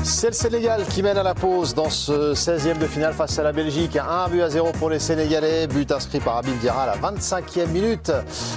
C'est le Sénégal qui mène à la pause dans ce 16e de finale face à la Belgique. 1-0 pour les Sénégalais. But inscrit par Habib Diarra à la 25e minute.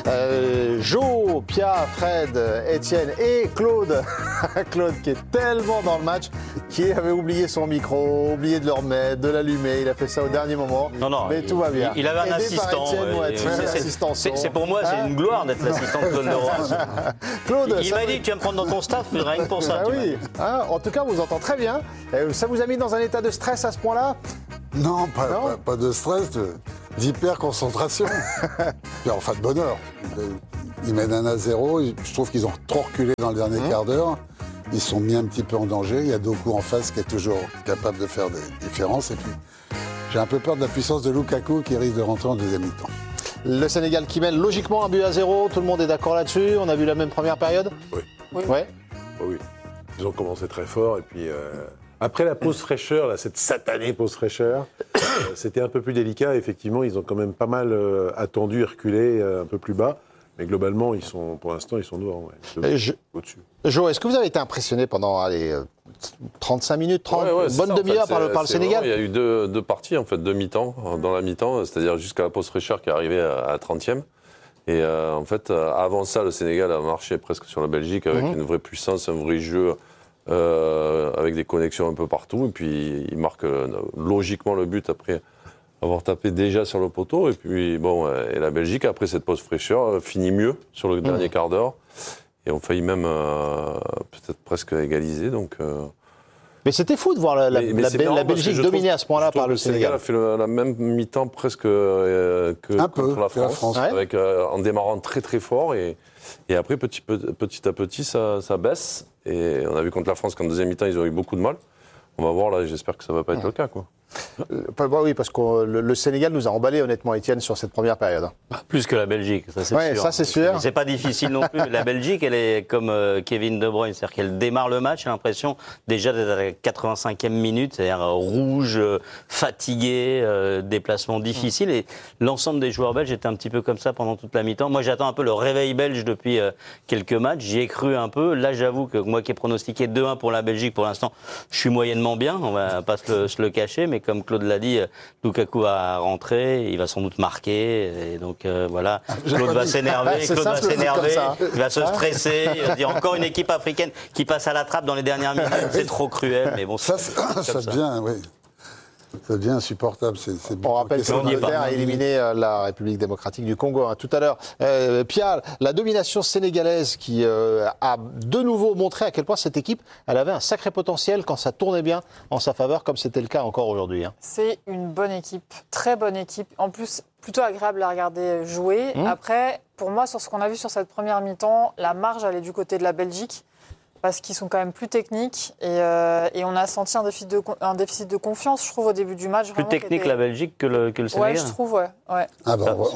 Jo, Pia, Fred, Étienne et Claude. Claude qui est tellement dans le match, qui avait oublié son micro, oublié de le remettre, de l'allumer. Il a fait ça au dernier moment. Non, mais tout va bien. Il avait un assistant. C'est pour moi, c'est une gloire d'être l'assistant de Claude Leroy. Claude, il m'a dit que tu vas me prendre dans ton staff, rien que pour ça. Oui. En tout cas, on vous entend très bien. Ça vous a mis dans un état de stress à ce point-là? Non, pas de stress, d'hyper-concentration. Puis enfin, de bonheur. Ils mènent 1-0. Je trouve qu'ils ont trop reculé dans le dernier quart d'heure. Ils sont mis un petit peu en danger. Il y a Doku en face qui est toujours capable de faire des différences. Et puis, j'ai un peu peur de la puissance de Lukaku qui risque de rentrer en deuxième mi-temps. Le Sénégal qui mène logiquement 1-0. Tout le monde est d'accord là-dessus. On a vu la même première période? Oui. Ouais. Oui. Ils ont commencé très fort. Et puis, après la pause fraîcheur, là, cette satanée pause fraîcheur, c'était un peu plus délicat. Effectivement, ils ont quand même pas mal attendu et reculé un peu plus bas. Mais globalement, pour l'instant, ils sont devant. Au-dessus. Jo, est-ce que vous avez été impressionné pendant 35 minutes, bonne demi-heure par le Sénégal? Il y a eu deux parties, en fait, deux mi-temps, dans la mi-temps, c'est-à-dire jusqu'à la pause fraîcheur qui est arrivée à la 30e. Et en fait, avant ça, le Sénégal a marché presque sur la Belgique avec une vraie puissance, un vrai jeu, avec des connexions un peu partout. Et puis, il marque logiquement le but après avoir tapé déjà sur le poteau. Et puis, et la Belgique, après cette pause fraîcheur, finit mieux sur le dernier quart d'heure. Et on faillit même peut-être presque égaliser. Donc, Mais c'était fou de voir la Belgique dominée à ce point-là par le Sénégal. Le Sénégal a fait la même mi-temps presque que contre la France. Avec, en démarrant très très fort. Et après, petit à petit, ça baisse. Et on a vu contre la France qu'en deuxième mi-temps, ils ont eu beaucoup de mal. On va voir là, j'espère que ça ne va pas être le cas, quoi. Oui, parce que le Sénégal nous a emballé honnêtement, Étienne, sur cette première période. Plus que la Belgique, ça c'est sûr. Ça c'est sûr. C'est pas difficile non plus. La Belgique, elle est comme Kevin De Bruyne, c'est-à-dire qu'elle démarre le match, j'ai l'impression déjà d'être à la 85e minute, c'est-à-dire rouge, fatigué, déplacement difficile. Et l'ensemble des joueurs belges étaient un petit peu comme ça pendant toute la mi-temps. Moi, j'attends un peu le réveil belge depuis quelques matchs. J'y ai cru un peu. Là, j'avoue que moi qui ai pronostiqué 2-1 pour la Belgique, pour l'instant, je suis moyennement bien. On va pas se le cacher, mais comme Claude l'a dit, Lukaku va rentrer, il va sans doute marquer, et donc voilà, Claude va s'énerver, il va se stresser, il va dire encore une équipe africaine qui passe à la trappe dans les dernières minutes, c'est trop cruel, mais bon, ça devient, oui. Ça devient insupportable. On rappelle que l'Angleterre a éliminé la République démocratique du Congo tout à l'heure. Pia, la domination sénégalaise qui a de nouveau montré à quel point cette équipe elle avait un sacré potentiel quand ça tournait bien en sa faveur, comme c'était le cas encore aujourd'hui. C'est une bonne équipe, très bonne équipe. En plus, plutôt agréable à regarder jouer. Après, pour moi, sur ce qu'on a vu sur cette première mi-temps, la marge elle est du côté de la Belgique. Parce qu'ils sont quand même plus techniques et on a senti un déficit de confiance, je trouve, au début du match. Plus technique la Belgique que le Sénégal. Ouais, je trouve, ouais. Ça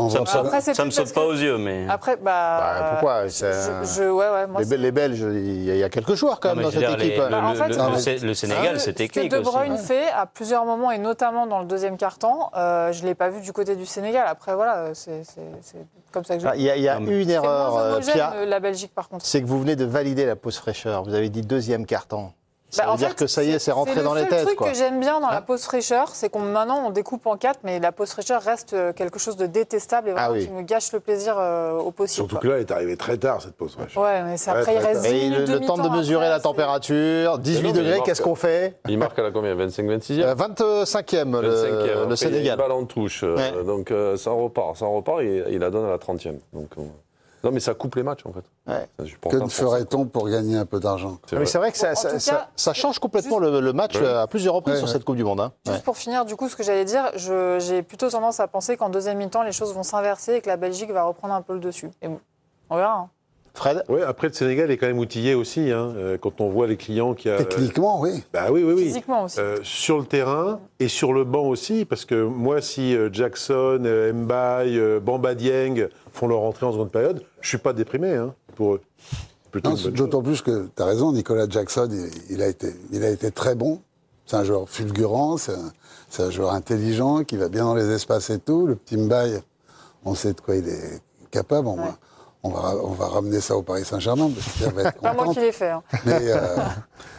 me saute pas aux yeux, mais... Après, pourquoi moi, les Belges, il y a quelques joueurs quand même dans cette équipe. Le Sénégal, c'est technique aussi. Ce que De Bruyne fait à plusieurs moments, et notamment dans le deuxième quart-temps, je ne l'ai pas vu du côté du Sénégal. Après, voilà, c'est comme ça que je... Il y a une erreur, Pia, la Belgique, par contre. C'est que vous venez de valider la pause fraîcheur. Vous avez dit deuxième quart-temps. Ça veut dire que ça y est, c'est rentré dans les têtes. C'est le seul truc que j'aime bien dans la pause fraîcheur, c'est qu'on maintenant on découpe en 4, mais la pause fraîcheur reste quelque chose de détestable et vraiment qui me gâche le plaisir au possible. Surtout que là, elle est arrivée très tard, cette pause fraîcheur. Ouais, mais après, il reste 10 minutes le temps de mesurer la température, 18 degrés, qu'est-ce qu'on fait? Il marque à la combien? 25-26e 25e, le Sénégal. Il y a une balle en touche, donc ça repart, il la donne à la 30e. Donc, non, mais ça coupe les matchs, en fait. Que ferait-on pour gagner un peu d'argent? C'est vrai que ça change complètement le match à plusieurs reprises sur cette Coupe du Monde. Juste pour finir, du coup, ce que j'allais dire, j'ai plutôt tendance à penser qu'en deuxième mi-temps, les choses vont s'inverser et que la Belgique va reprendre un peu le dessus. Et bon, on verra. Fred? Oui, après, le Sénégal est quand même outillé aussi, quand on voit les clients qui a... Techniquement, oui. Bah oui. Physiquement aussi. Sur le terrain et sur le banc aussi, parce que moi, si Jackson, Mbaye, Bamba Dieng font leur entrée en seconde période, je ne suis pas déprimé pour eux. D'autant plus que, tu as raison, Nicolas Jackson, il a été très bon. C'est un joueur fulgurant, c'est un joueur intelligent, qui va bien dans les espaces et tout. Le petit Mbaye, on sait de quoi il est capable. On va ramener ça au Paris Saint-Germain, parce qu'il va être content. Pas moi qui l'ai fait.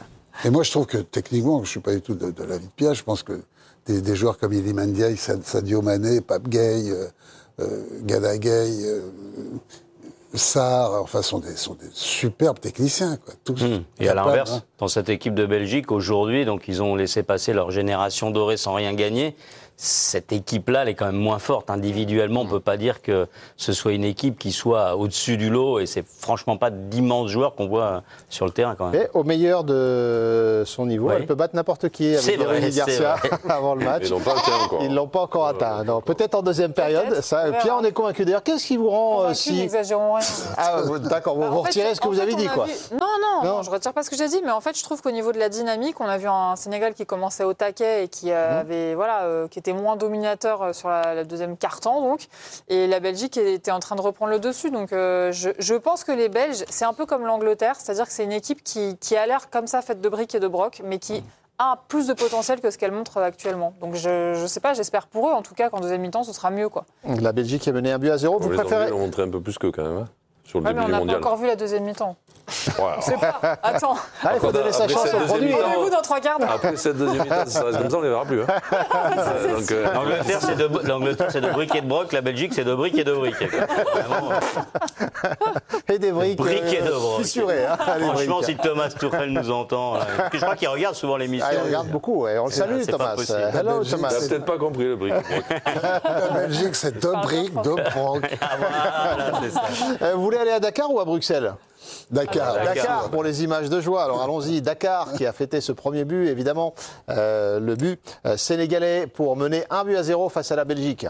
Et moi, je trouve que techniquement, je ne suis pas du tout de l'avis de Pierre, je pense que des joueurs comme Iliman Ndiaye, Sadio Mané, Pape Gueye, Gana Gueye, Sarr, enfin, sont des superbes techniciens, quoi. Tous Et à capables, l'inverse, hein. dans cette équipe de Belgique, aujourd'hui, donc ils ont laissé passer leur génération dorée sans rien gagner. Cette équipe-là, elle est quand même moins forte. Individuellement, on ne peut pas dire que ce soit une équipe qui soit au-dessus du lot. Et c'est franchement pas d'immenses joueurs qu'on voit sur le terrain quand même. Et au meilleur de son niveau, Oui. elle peut battre n'importe qui C'est avec vrai, Rudy c'est Garcia vrai. avant le match. Ils l'ont pas atteint encore. Ils ne l'ont pas encore atteint. Non, peut-être en deuxième période. Peut-être, Ça, on verra. Pierre, on est convaincu. D'ailleurs, qu'est-ce qui vous rend Convaincu, si... n'exagérons rien. Ah, d'accord, vous En fait, retirez ce que en vous fait, avez on dit, a quoi. vu- Non, je retire pas ce que j'ai dit, mais en fait, je trouve qu'au niveau de la dynamique, on a vu un Sénégal qui commençait au taquet et qui qui était moins dominateur sur la deuxième quart-temps, donc, et la Belgique était en train de reprendre le dessus. Donc, je pense que les Belges, c'est un peu comme l'Angleterre, c'est-à-dire que c'est une équipe qui a l'air comme ça, faite de briques et de broc, mais qui a plus de potentiel que ce qu'elle montre actuellement. Donc, je sais pas, j'espère pour eux, en tout cas, qu'en deuxième mi-temps, ce sera mieux, quoi. La Belgique est menée 1-0. Vous Les préférez... Anglais l'ont montré un peu plus qu'eux, quand même, hein, sur le Ouais, mais début on du n'a pas mondial. encore vu la deuxième mi-temps. Ouais, On sait pas. Attends. Ah, il faut donner sa Après chance cette au deuxième produit. mi-temps, Rendez-vous dans 3 quarts d'heure. Après cette deuxième mi-temps, si ça reste comme ça, on ne les verra plus. Hein. Donc, L'Angleterre, c'est de briques et de broc. La Belgique, c'est de briques et de briques. Vraiment, Et des briques briques et de broc. fissurées. Hein, les Franchement, briques. si Thomas Tuchel nous entend, parce que je crois qu'il regarde souvent l'émission. Ah, il regarde beaucoup, ouais. On le salue, c'est pas Thomas. possible. Hello, Belgique, Thomas. il n'a peut-être pas compris le brick. La Belgique, c'est deux briques, deux brocs. Ah, voilà, c'est ça. Vous voulez aller à Dakar ou à Bruxelles? Dakar. Dakar pour les images de joie. Alors allons-y, Dakar qui a fêté ce premier but, évidemment, le but sénégalais pour mener 1-0 face à la Belgique.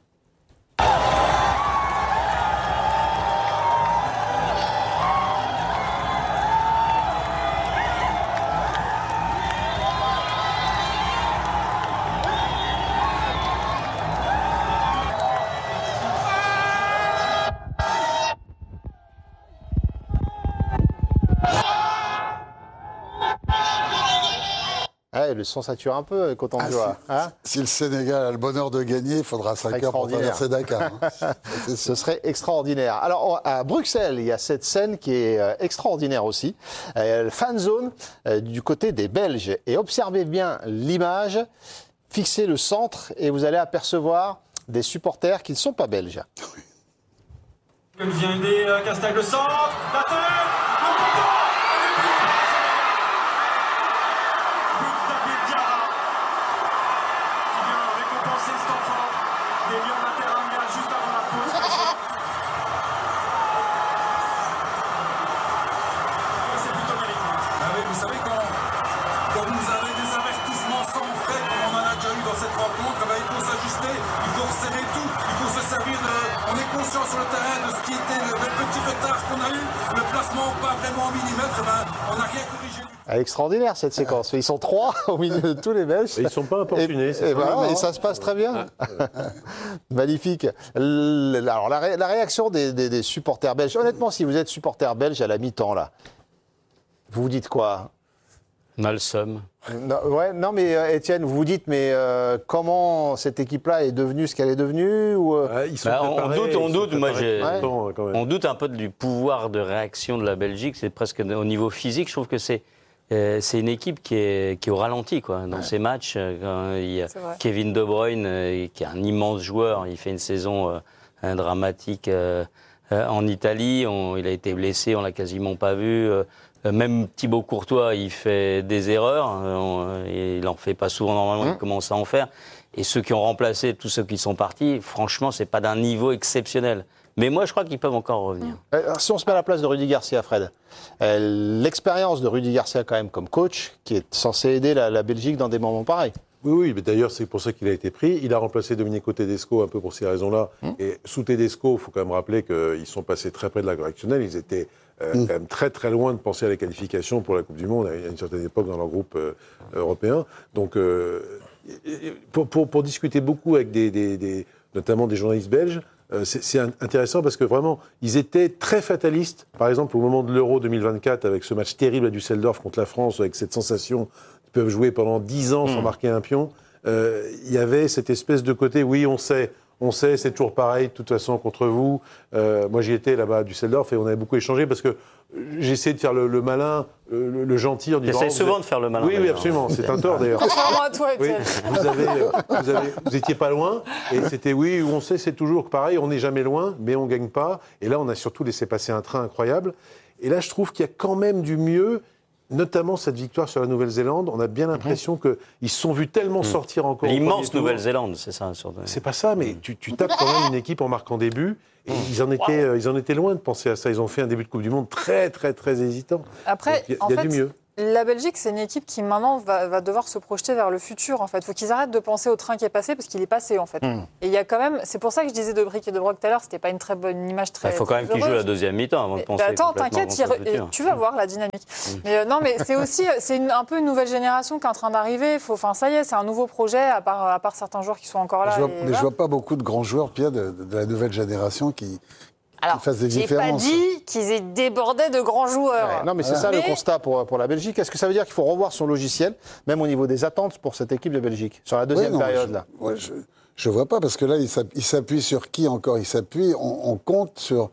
Ouais, le son sature un peu quand on joue. Hein, Si le Sénégal a le bonheur de gagner, il faudra 5 heures pour Extraordinaire. traverser Dakar. hein. ce serait extraordinaire. Alors à Bruxelles, il y a cette scène qui est extraordinaire aussi. Fan zone du côté des Belges. Et observez bien l'image, fixez le centre et vous allez apercevoir des supporters qui ne sont pas belges. Elle vient aider Castel le centre, la tête, le poteau, et le but David Diarra qui vient récompenser ce temps fort des Lions Materanga juste avant la pause. C'est plutôt mérité. Ah oui, vous savez quand vous avez des avertissements sans frais comme on en a déjà eu dans cette rencontre, il faut s'ajuster, il faut resserrer tout, il faut se servir de... On est conscient sur le terrain de ce qui était le petit retard qu'on a eu, le placement pas vraiment au millimètre, on n'a rien corrigé du tout. Extraordinaire cette séquence. Ils sont 3 au milieu de tous les Belges. Et ils ne sont pas importunés. c'est Et, ça. voilà, et ça se passe très bien. Magnifique. Alors la réaction des supporters belges. Honnêtement, si vous êtes supporter belge à la mi-temps là, vous vous dites quoi? Malsum. Non, mais Étienne, vous vous dites, mais comment cette équipe-là est devenue ce qu'elle est devenue ou, Ouais, ils sont Bah, on préparés, doute, ils on sont doute. Moi, préparés j'ai- tout le temps, quand même. On doute un peu du pouvoir de réaction de la Belgique. C'est presque au niveau physique. Je trouve que c'est une équipe qui est au ralenti quoi. Dans ces matchs. Quand il y a C'est vrai. Kevin De Bruyne, qui est un immense joueur. Il fait une saison dramatique en Italie. Il a été blessé, on l'a quasiment pas vu. Même Thibaut Courtois, il fait des erreurs. Il n'en fait pas souvent normalement. Il commence à en faire. Et ceux qui ont remplacé tous ceux qui sont partis, franchement, c'est pas d'un niveau exceptionnel. Mais moi, je crois qu'ils peuvent encore revenir. Alors, si on se met à la place de Rudy Garcia, Fred, l'expérience de Rudy Garcia quand même comme coach, qui est censé aider la Belgique dans des moments pareils. Oui, mais d'ailleurs, c'est pour ça qu'il a été pris. Il a remplacé Domenico Tedesco un peu pour ces raisons-là. Et sous Tedesco, il faut quand même rappeler qu'ils sont passés très près de la correctionnelle. Ils étaient quand même très très loin de penser à la qualification pour la Coupe du Monde à une certaine époque dans leur groupe européen. Donc, pour discuter beaucoup avec notamment des journalistes belges, c'est intéressant parce que vraiment, ils étaient très fatalistes. Par exemple, au moment de l'Euro 2024, avec ce match terrible à Düsseldorf contre la France, avec cette sensation qu'ils peuvent jouer pendant 10 ans sans marquer un pion, il y avait cette espèce de côté, oui, on sait, On sait, c'est toujours pareil, de toute façon, contre vous. Moi, j'y étais là-bas à Düsseldorf et on avait beaucoup échangé parce que j'ai essayé de faire le malin, le gentil en disant... J'essaie souvent de faire le malin. Oui, absolument. C'est un tort, d'ailleurs. Contrairement à toi, Oui, Étienne. vous étiez pas loin, et c'était oui, on sait, c'est toujours pareil, on n'est jamais loin, mais on gagne pas. Et là, on a surtout laissé passer un train incroyable. Et là, je trouve qu'il y a quand même du mieux, notamment cette victoire sur la Nouvelle-Zélande. On a bien l'impression qu'ils se sont vus tellement sortir encore. L'immense Nouvelle-Zélande, c'est ça. C'est pas ça, mais tu tapes quand même une équipe en marquant des buts. Et ils en étaient loin de penser à ça. Ils ont fait un début de Coupe du Monde très, très, très hésitant. Après, il y a du mieux. La Belgique, c'est une équipe qui maintenant va devoir se projeter vers le futur. En fait, faut qu'ils arrêtent de penser au train qui est passé parce qu'il est passé en fait. Et il y a quand même, c'est pour ça que je disais de Brick et de Brock tout à l'heure, c'était pas une très bonne image très. Il faut quand même qu'ils jouent la deuxième mi-temps avant de penser. Attends, t'inquiète, tu vas voir la dynamique. Mais non, mais c'est aussi, un peu une nouvelle génération qui est en train d'arriver. Enfin, ça y est, c'est un nouveau projet à part certains joueurs qui sont encore là. Je vois pas beaucoup de grands joueurs, Pierre, de la nouvelle génération qui fassent des différences. J'ai pas dit qu'ils aient débordé de grands joueurs. Ouais, non, mais c'est ça le constat pour la Belgique. Est-ce que ça veut dire qu'il faut revoir son logiciel, même au niveau des attentes pour cette équipe de Belgique, sur la deuxième période là? Je vois pas, parce que là, il s'appuie sur qui encore? Il s'appuie, on compte sur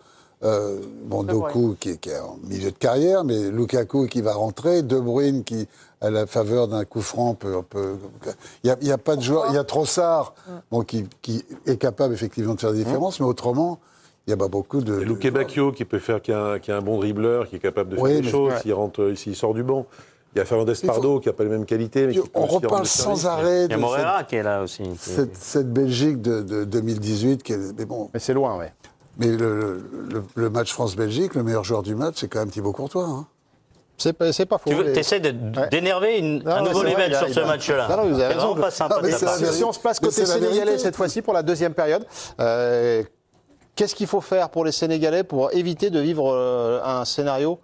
Doku qui est en milieu de carrière, mais Lukaku qui va rentrer, De Bruyne qui, à la faveur d'un coup franc, il n'y a pas de joueur. Il y a Trossard qui est capable effectivement de faire des différences, mais autrement, il n'y a pas beaucoup de... Et Luke Bacchio qui a un bon dribbleur, qui est capable de faire des choses, s'il sort du banc. Il y a Fernandez Pardo qui n'a pas les mêmes qualités. Mais on reparle sans arrêt. Il y a Moreira qui est là aussi. Cette Belgique de 2018. Mais c'est loin, oui. Mais le match France-Belgique, le meilleur joueur du match, c'est quand même Thibaut Courtois. Hein. C'est pas faux. Tu essaies d'énerver un nouveau niveau sur ce match-là. Non, vous avez raison. Pas sympa de ta part. Si on se place côté sénégalais cette fois-ci pour la deuxième période, qu'est-ce qu'il faut faire pour les Sénégalais pour éviter de vivre un scénario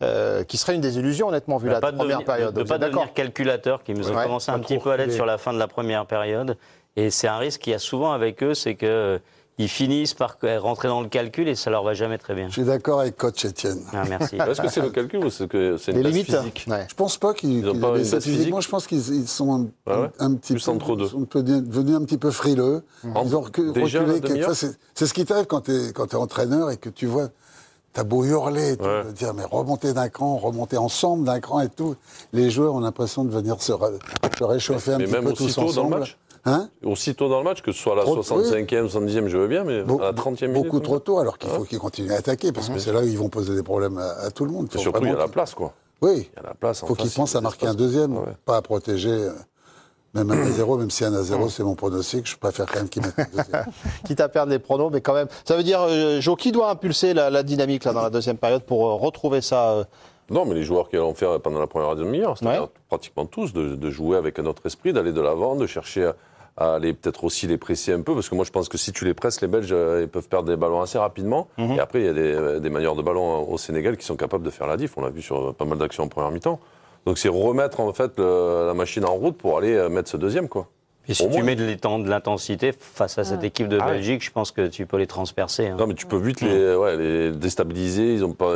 qui serait une désillusion, honnêtement, vu la première période? De ne pas devenir calculateur, qui nous a commencé un petit peu à l'être sur la fin de la première période. Et c'est un risque qu'il y a souvent avec eux, c'est qu'ils finissent par rentrer dans le calcul et ça leur va jamais très bien. Je suis d'accord avec coach Étienne. Ah, merci. Est-ce que c'est le calcul ou c'est une base physique? Je pense pas qu'ils ont pas une base physique. Moi, je pense qu'ils sont un petit peu devenus un petit peu frileux. Ils ont reculé quelquefois. C'est ce qui t'arrive quand t'es entraîneur et que tu vois. T'as beau hurler, tu veux dire, mais remonter d'un cran, remonter ensemble d'un cran et tout. Les joueurs ont l'impression de venir se réchauffer un petit peu tous ensemble. Dans le match aussitôt dans le match, que ce soit à la 65e, 70e, je veux bien, mais à la 30e minute. Beaucoup trop tôt, alors qu'il faut qu'ils continuent à attaquer, parce que c'est là où ils vont poser des problèmes à tout le monde. Et surtout, il y a la place, quoi. Oui, il y a la place. Il faut qu'ils pensent à marquer un deuxième, pas à protéger... Même 1-0, même si 1-0, c'est mon pronostic, je préfère quand même qu'ils mettent un deuxième. Quitte à perdre les pronos, mais quand même. Ça veut dire, Jo, qui doit impulser la dynamique là, dans la deuxième période pour retrouver ça Non, mais les joueurs qui l'ont fait pendant la première demi-heure, c'est-à-dire pratiquement tous, de jouer avec un autre esprit, d'aller de l'avant, de chercher à aller peut-être aussi les presser un peu, parce que moi je pense que si tu les presses, les Belges ils peuvent perdre des ballons assez rapidement. Et après, il y a des manières de ballon au Sénégal qui sont capables de faire la diff. On l'a vu sur pas mal d'actions en première mi-temps. Donc c'est remettre en fait la machine en route pour aller mettre ce deuxième, quoi. Et si tu mets de l'intensité face à cette équipe de Belgique, je pense que tu peux les transpercer. Non, mais tu peux vite les déstabiliser.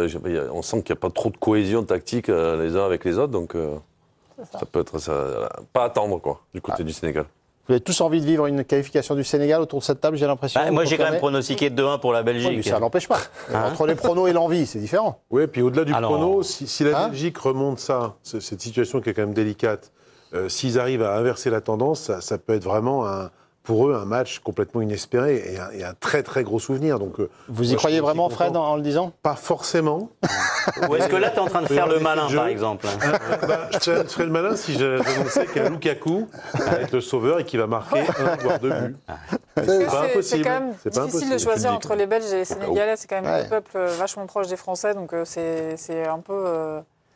On sent qu'il n'y a pas trop de cohésion tactique les uns avec les autres, donc ça peut être pas attendre, quoi, du côté du Sénégal. Vous avez tous envie de vivre une qualification du Sénégal autour de cette table, j'ai l'impression. Moi, j'ai quand même pronostiqué 2-1 pour la Belgique. Mais ça n'empêche pas. Entre les pronos et l'envie, c'est différent. Oui, puis au-delà du prono, si la Belgique remonte cette situation qui est quand même délicate, s'ils arrivent à inverser la tendance, ça peut être vraiment pour eux un match complètement inespéré et un très très gros souvenir. Donc, vous y croyez vraiment, Fred, en le disant? Pas forcément. Ou est-ce que là, tu es en train de faire le malin, par exemple? Je ferais le malin si j'annonçais qu'un Lukaku va être le sauveur et qu'il va marquer 1 voire 2 buts. C'est quand même difficile de choisir entre les Belges et les Sénégalais. C'est quand même un peuple vachement proche des Français, donc c'est un peu...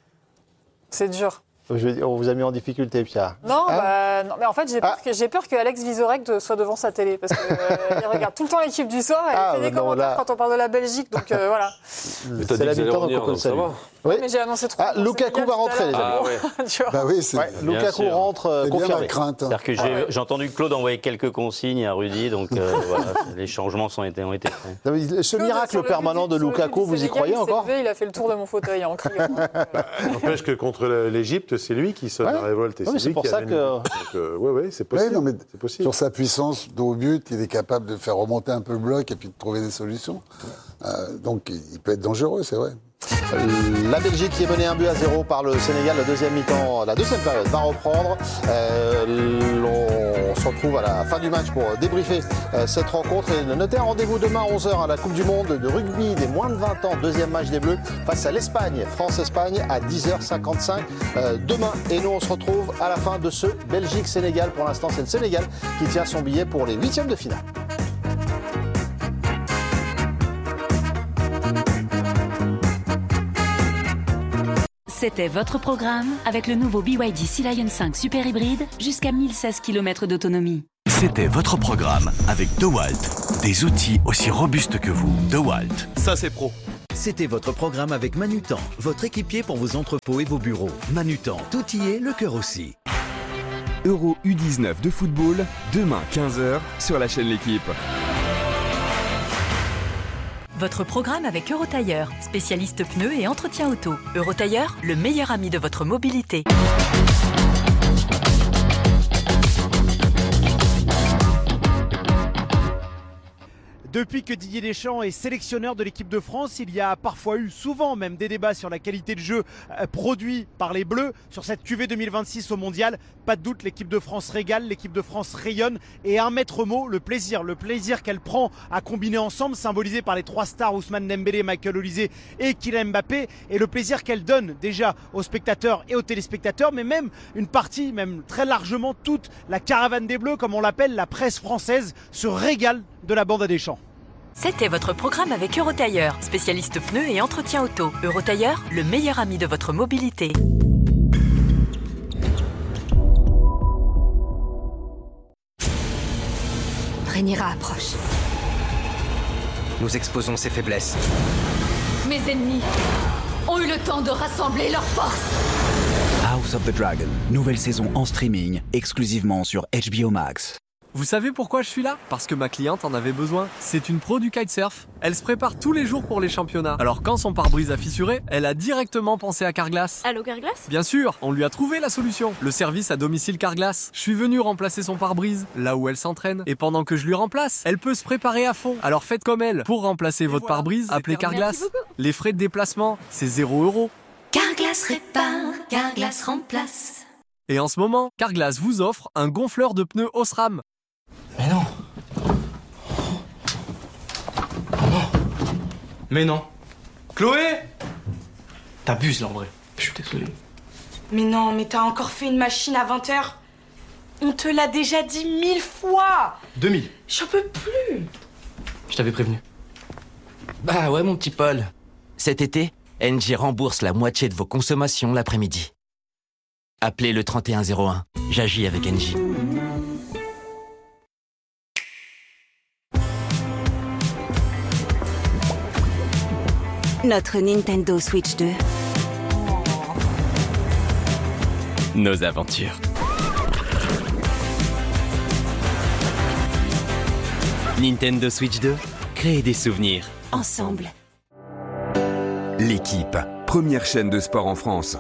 c'est dur. On vous a mis en difficulté, Pierre. Non, non mais en fait, j'ai peur que Alex Vizorek soit devant sa télé, parce qu'il regarde tout le temps l'équipe du soir et il fait des commentaires quand on parle de la Belgique, donc voilà. Mais t'as dit que ça allait revenir, donc ça va. Oui, mais j'ai annoncé 3 Lukaku va rentrer, les amis. Lukaku rentre, confirmé. C'est-à-dire que j'ai entendu Claude envoyer quelques consignes à Rudy, donc voilà, les changements ont été faits. Ce miracle permanent de Lukaku, vous y croyez encore? Il a fait le tour de mon fauteuil en criant. N'empêche que contre l'Égypte, que c'est lui qui sonne la révolte. Et c'est lui pour qui ça amène... que... Oui, c'est possible. Ouais, non, mais c'est possible. sur sa puissance dos au but, il est capable de faire remonter un peu le bloc et puis de trouver des solutions. Donc il peut être dangereux, c'est vrai. La Belgique qui est menée 1-0 par le Sénégal, la deuxième période va reprendre. On se retrouve à la fin du match pour débriefer cette rencontre et noter un rendez-vous demain à 11h à la Coupe du Monde de rugby des moins de 20 ans, deuxième match des Bleus face à l'Espagne, France-Espagne à 10h55 demain. Et nous on se retrouve à la fin de ce Belgique-Sénégal. Pour l'instant c'est le Sénégal qui tient son billet pour les 8e de finale. C'était votre programme avec le nouveau BYD Sea Lion 5 Super Hybride jusqu'à 1016 km d'autonomie. C'était votre programme avec DeWalt. Des outils aussi robustes que vous. DeWalt. Ça c'est pro. C'était votre programme avec Manutan, votre équipier pour vos entrepôts et vos bureaux. Manutan, tout y est, le cœur aussi. Euro U19 de football, demain 15h sur la chaîne L'Équipe. Votre programme avec Eurotailleur, spécialiste pneus et entretien auto. Eurotailleur, le meilleur ami de votre mobilité. Depuis que Didier Deschamps est sélectionneur de l'équipe de France, il y a parfois eu, souvent même, des débats sur la qualité de jeu produit par les Bleus sur cette QV 2026 au Mondial. Pas de doute, l'équipe de France régale, l'équipe de France rayonne. Et un maître mot, le plaisir qu'elle prend à combiner ensemble, symbolisé par les trois stars Ousmane Dembélé, Michael Olise et Kylian Mbappé. Et le plaisir qu'elle donne déjà aux spectateurs et aux téléspectateurs, mais même une partie, même très largement toute la caravane des Bleus, comme on l'appelle, la presse française, se régale de la bande à Deschamps. C'était votre programme avec Eurotailleur, spécialiste pneus et entretien auto. Eurotailleur, le meilleur ami de votre mobilité. Rhaenyra approche. Nous exposons ses faiblesses. Mes ennemis ont eu le temps de rassembler leurs forces. House of the Dragon, nouvelle saison en streaming, exclusivement sur HBO Max. Vous savez pourquoi je suis là? Parce que ma cliente en avait besoin. C'est une pro du kitesurf. Elle se prépare tous les jours pour les championnats. Alors quand son pare-brise a fissuré, elle a directement pensé à Carglass. Allô Carglass? Bien sûr, on lui a trouvé la solution. Le service à domicile Carglass. Je suis venu remplacer son pare-brise, là où elle s'entraîne. Et pendant que je lui remplace, elle peut se préparer à fond. Alors faites comme elle. Pour remplacer votre pare-brise, appelez Carglass. Les frais de déplacement, c'est 0 €. Carglass répare, Carglass remplace. Et en ce moment, Carglass vous offre un gonfleur de pneus Osram. Mais non. Non. Mais non. Chloé! T'abuses là en vrai. Je suis désolé. Mais non, mais t'as encore fait une machine à 20h. On te l'a déjà dit 1000 fois. 2000. J'en peux plus. Je t'avais prévenu. Bah ouais mon petit Paul. Cet été, Engie rembourse la moitié de vos consommations l'après-midi. Appelez le 3101. J'agis avec Engie. Notre Nintendo Switch 2. Nos aventures. Nintendo Switch 2, créez des souvenirs. Ensemble. L'Équipe, première chaîne de sport en France.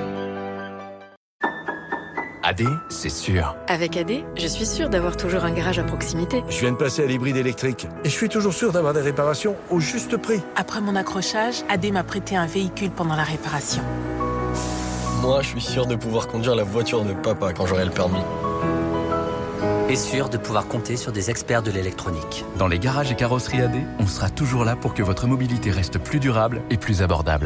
AD, c'est sûr. Avec AD, je suis sûr d'avoir toujours un garage à proximité. Je viens de passer à l'hybride électrique et je suis toujours sûr d'avoir des réparations au juste prix. Après mon accrochage, AD m'a prêté un véhicule pendant la réparation. Moi, je suis sûr de pouvoir conduire la voiture de papa quand j'aurai le permis. Et sûr de pouvoir compter sur des experts de l'électronique. Dans les garages et carrosseries AD, on sera toujours là pour que votre mobilité reste plus durable et plus abordable.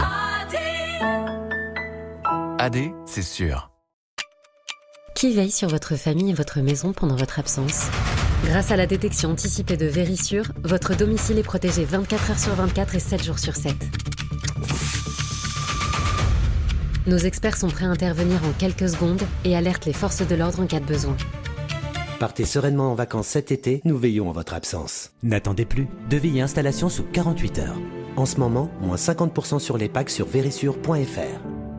AD, c'est sûr. Qui veille sur votre famille et votre maison pendant votre absence? Grâce à la détection anticipée de Vérissure, votre domicile est protégé 24 heures sur 24 et 7 jours sur 7. Nos experts sont prêts à intervenir en quelques secondes et alertent les forces de l'ordre en cas de besoin. Partez sereinement en vacances cet été, nous veillons à votre absence. N'attendez plus, devis et installation sous 48 heures. En ce moment, moins 50% sur les packs sur vérissure.fr.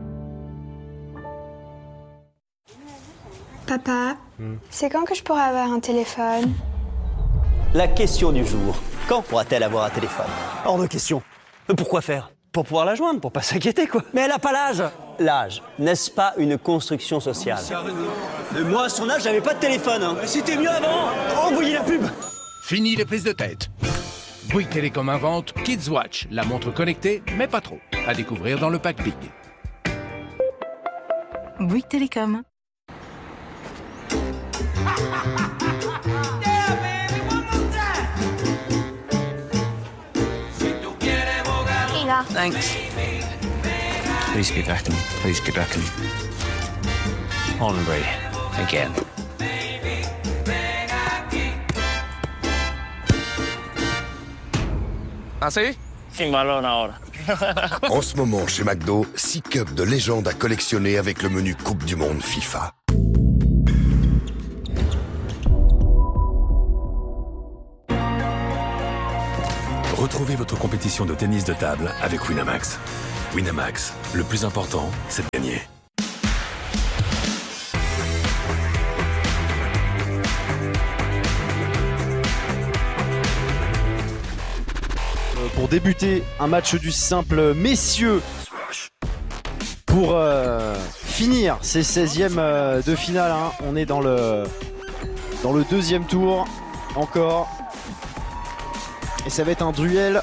Papa, c'est quand que je pourrai avoir un téléphone? La question du jour, quand pourra-t-elle avoir un téléphone? Hors de question. Pourquoi faire? Pour pouvoir la joindre, pour pas s'inquiéter quoi. Mais elle a pas l'âge. L'âge, n'est-ce pas une construction sociale? Moi, à son âge, j'avais pas de téléphone. Hein. C'était mieux avant. Envoyez la pub. Fini les prises de tête. Bouygues Télécom invente Kids Watch, la montre connectée, mais pas trop. À découvrir dans le pack Big. Bouygues Télécom. Thanks. Please get back to me. Please get back to me. Hungry again. ¿Así? Sin balón ahora. En ce moment, chez McDo, 6 cups de légende à collectionner avec le menu Coupe du Monde FIFA. Retrouvez votre compétition de tennis de table avec Winamax. Winamax, le plus important, c'est de gagner. Pour débuter un match du simple messieurs, pour finir ces 16e de finale, hein. On est dans le deuxième tour encore. Et ça va être un duel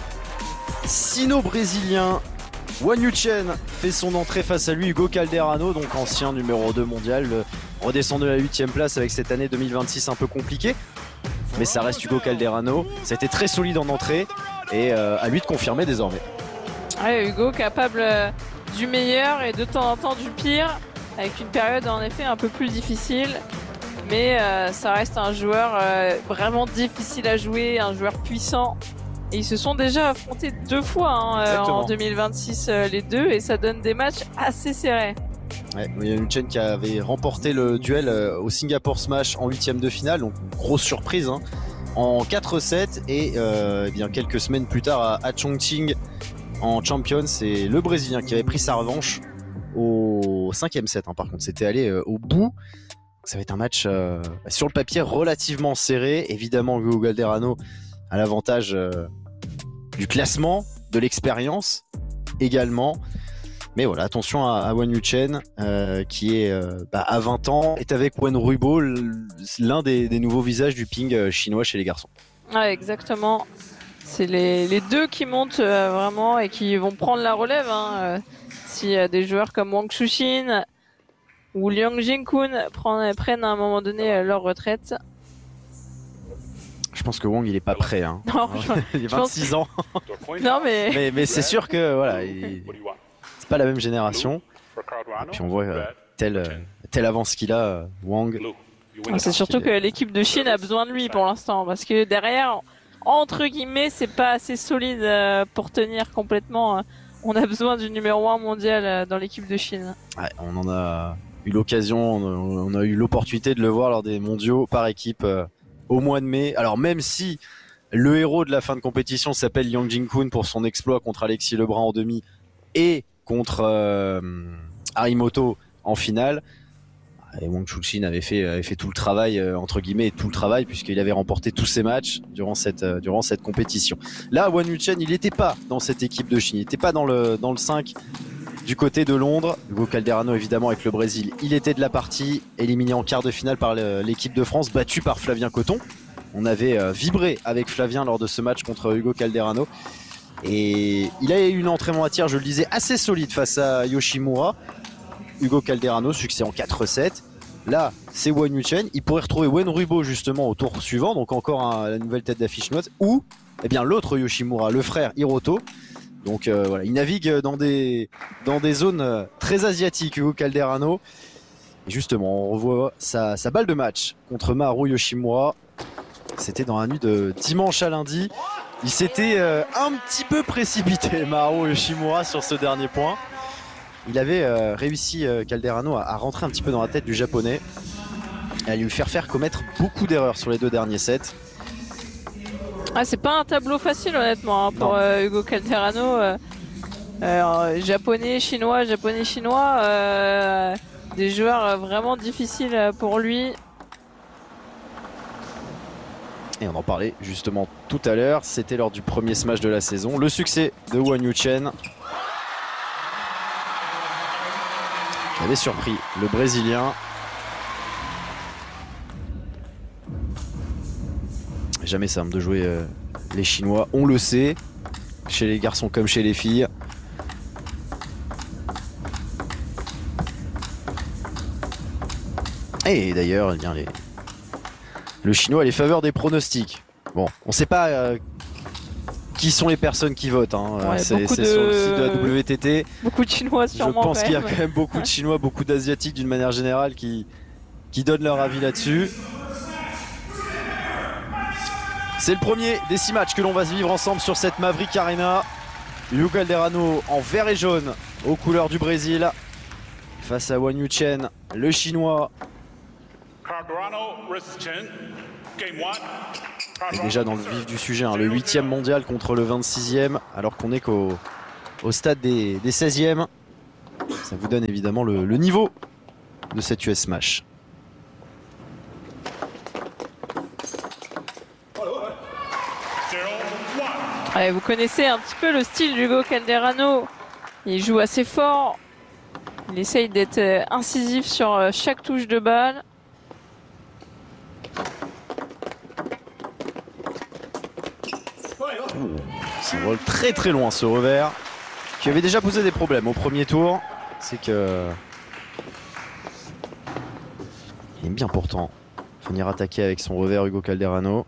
sino-brésilien. Wang Yuchen fait son entrée face à lui, Hugo Calderano, donc ancien numéro 2 mondial, redescendu à la 8e place avec cette année 2026 un peu compliquée. Mais ça reste Hugo Calderano, ça a été très solide en entrée et à lui de confirmer désormais. Ouais, Hugo capable du meilleur et de temps en temps du pire, avec une période en effet un peu plus difficile. Mais ça reste un joueur vraiment difficile à jouer, un joueur puissant. Et ils se sont déjà affrontés 2 fois en 2026 les deux, et ça donne des matchs assez serrés. Ouais, il y a Yuchen qui avait remporté le duel au Singapore Smash en 8e de finale, donc grosse surprise hein, en 4-7 et bien quelques semaines plus tard à Chongqing en Champions, c'est le Brésilien qui avait pris sa revanche au 5e set hein, par contre c'était allé au bout. Ça va être un match sur le papier relativement serré. Évidemment, Hugo Calderano a l'avantage du classement, de l'expérience également. Mais voilà, attention à Wang Yuchen qui est à 20 ans, est avec Wen Ruibo, l'un des nouveaux visages du ping chinois chez les garçons. Ouais, exactement. C'est les deux qui montent vraiment et qui vont prendre la relève. Hein. Si des joueurs comme Wang Chuxin ou Liang Jingkun prennent à un moment donné leur retraite. Je pense que Wang il est pas prêt. Hein. Non, il a 26 ans. Non mais c'est sûr que voilà, c'est pas la même génération. Et puis on voit telle avance qu'il a, Wang. C'est surtout que l'équipe de Chine a besoin de lui pour l'instant, parce que derrière, entre guillemets, c'est pas assez solide pour tenir complètement. On a besoin du numéro 1 mondial dans l'équipe de Chine. Ouais, on en a eu l'occasion, on a eu l'opportunité de le voir lors des mondiaux par équipe au mois de mai. Alors même si le héros de la fin de compétition s'appelle Liang Jingkun pour son exploit contre Alexis Lebrun en demi et contre Harimoto en finale, et Wang Chuxin avait fait tout le travail entre guillemets, tout le travail puisqu'il avait remporté tous ses matchs durant cette compétition. Là, Wang Yuchen, il n'était pas dans cette équipe de Chine, il n'était pas dans le 5 du côté de Londres. Hugo Calderano évidemment avec le Brésil, il était de la partie, éliminé en quart de finale par l'équipe de France, battu par Flavien Coton. On avait vibré avec Flavien lors de ce match contre Hugo Calderano. Et il a eu une entrée en matière, je le disais, assez solide face à Yoshimura. Hugo Calderano, succès en 4-7. Là, c'est Wang Yuchen. Il pourrait retrouver Wen Ruibo justement au tour suivant, donc encore la nouvelle tête d'affiche chinoise. Ou eh bien l'autre Yoshimura, le frère Hiroto. Donc voilà, il navigue dans des zones très asiatiques, Hugo Calderano. Et justement, on revoit sa balle de match contre Maharu Yoshimura. C'était dans la nuit de dimanche à lundi. Il s'était un petit peu précipité, Maharu Yoshimura, sur ce dernier point. Il avait réussi, Calderano, à rentrer un petit peu dans la tête du japonais et à lui faire commettre beaucoup d'erreurs sur les 2 derniers sets. Ah, c'est pas un tableau facile honnêtement hein, pour Hugo Calderano. Japonais, chinois, des joueurs vraiment difficiles pour lui. Et on en parlait justement tout à l'heure, c'était lors du premier smash de la saison. Le succès de Wang Yuchen. qui avait surpris le Brésilien. Jamais simple de jouer les Chinois, on le sait, chez les garçons comme chez les filles. Et d'ailleurs, eh bien, le Chinois a les faveurs des pronostics. Bon, on ne sait pas qui sont les personnes qui votent. Hein. Ouais, c'est sur le site de la WTT. Beaucoup de Chinois sûrement. Je pense qu'il y a quand même beaucoup de Chinois, beaucoup d'Asiatiques d'une manière générale qui donnent leur avis là-dessus. C'est le premier des 6 matchs que l'on va se vivre ensemble sur cette Maverick Arena. Hugo Calderano en vert et jaune aux couleurs du Brésil face à Wang Yuchen, le Chinois. Et déjà dans le vif du sujet, hein, le 8e mondial contre le 26e, alors qu'on est qu'au stade des 16e. Ça vous donne évidemment le niveau de cette US Smash. Ouais, vous connaissez un petit peu le style d'Hugo Calderano. Il joue assez fort. Il essaye d'être incisif sur chaque touche de balle. Ça vole très très loin ce revers qui avait déjà posé des problèmes au premier tour. C'est que il aime bien pourtant venir attaquer avec son revers Hugo Calderano.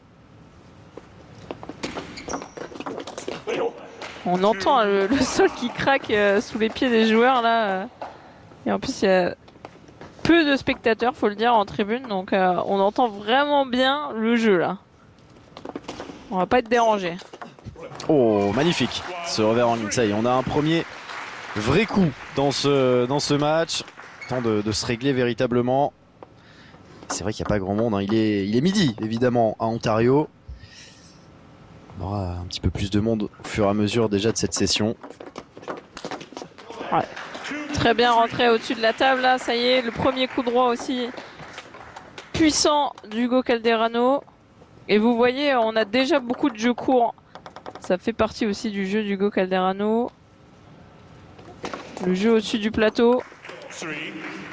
On entend le sol qui craque sous les pieds des joueurs là. Et en plus il y a peu de spectateurs, faut le dire, en tribune. Donc on entend vraiment bien le jeu là. On va pas être dérangé. Oh, magnifique ce revers en ligne. Ça y est, on a un premier vrai coup dans ce match. Temps de se régler véritablement. C'est vrai qu'il n'y a pas grand monde. Hein. Il est midi évidemment à Ontario. On aura un petit peu plus de monde au fur et à mesure déjà de cette session. Ouais. Très bien rentré au-dessus de la table là, ça y est, le premier coup droit aussi puissant d'Hugo Calderano. Et vous voyez, on a déjà beaucoup de jeux courts. Ça fait partie aussi du jeu d'Hugo Calderano. Le jeu au-dessus du plateau.